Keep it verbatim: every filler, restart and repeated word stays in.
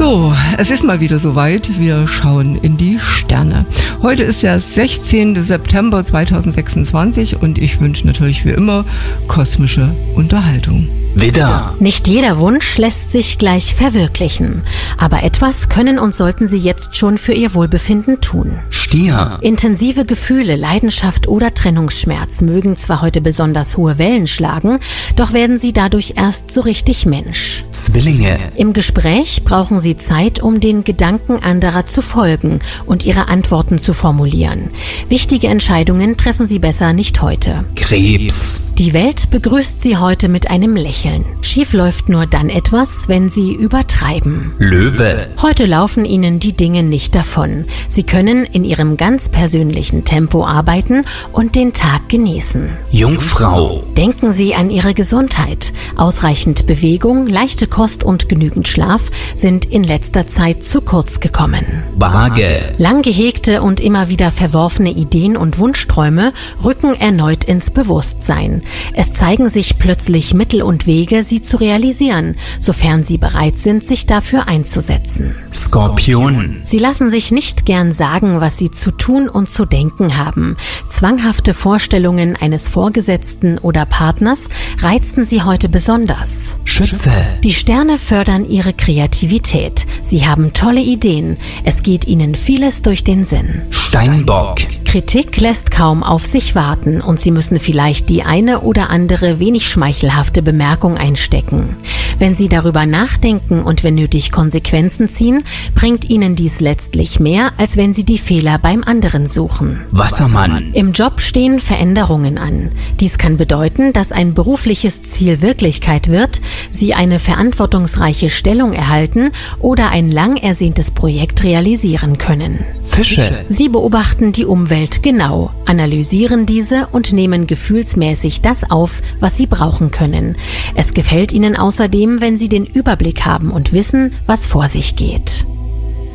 So, es ist mal wieder soweit. Wir schauen in die Sterne. Heute ist der sechzehnten September zweitausendsechsundzwanzig und ich wünsche natürlich wie immer kosmische Unterhaltung. Widder. Nicht jeder Wunsch lässt sich gleich verwirklichen. Aber etwas können und sollten Sie jetzt schon für Ihr Wohlbefinden tun. Stier. Intensive Gefühle, Leidenschaft oder Trennungsschmerz mögen zwar heute besonders hohe Wellen schlagen, doch werden Sie dadurch erst so richtig Mensch. Zwillinge. Im Gespräch brauchen Sie Zeit, um den Gedanken anderer zu folgen und Ihre Antworten zu formulieren. Wichtige Entscheidungen treffen Sie besser nicht heute. Krebs. Die Welt begrüßt Sie heute mit einem Lächeln. Schief läuft nur dann etwas, wenn Sie übertreiben. Löwe. Heute laufen Ihnen die Dinge nicht davon. Sie können in Ihrem ganz persönlichen Tempo arbeiten und den Tag genießen. Jungfrau. Denken Sie an Ihre Gesundheit. Ausreichend Bewegung, leichte Kost und genügend Schlaf sind in letzter Zeit zu kurz gekommen. Waage. Lang gehegte und immer wieder verworfene Ideen und Wunschträume rücken erneut ins Bewusstsein. Es zeigen sich plötzlich Mittel und Wege, sie zu realisieren, sofern Sie bereit sind, sich dafür einzusetzen. Skorpion. Sie lassen sich nicht gern sagen, was Sie zu tun und zu denken haben. Zwanghafte Vorstellungen eines Vorgesetzten oder Partners reizen Sie heute besonders. Schütze. Die Sterne fördern Ihre Kreativität. Sie haben tolle Ideen. Es geht Ihnen vieles durch den Sinn. Steinbock. Kritik lässt kaum auf sich warten und Sie müssen vielleicht die eine oder andere wenig schmeichelhafte Bemerkung einstecken. Wenn Sie darüber nachdenken und wenn nötig Konsequenzen ziehen, bringt Ihnen dies letztlich mehr, als wenn Sie die Fehler beim anderen suchen. Wassermann. Im Job stehen Veränderungen an. Dies kann bedeuten, dass ein berufliches Ziel Wirklichkeit wird, Sie eine verantwortungsreiche Stellung erhalten oder ein lang ersehntes Projekt realisieren können. Fische. Sie beobachten die Umwelt genau, analysieren diese und nehmen gefühlsmäßig das auf, was Sie brauchen können. Es gefällt Ihnen außerdem, wenn Sie den Überblick haben und wissen, was vor sich geht.